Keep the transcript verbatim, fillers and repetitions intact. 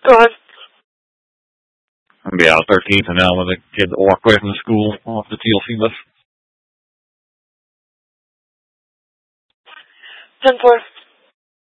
Go ahead. I'll be out thirteenth and now with the kids that walk away from the school off the T L C bus. ten four.